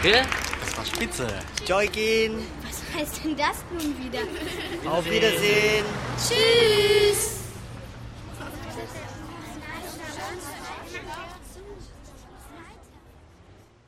Danke, das war spitze. Joykin. Was heißt denn das nun wieder? Auf Wiedersehen. Tschüss.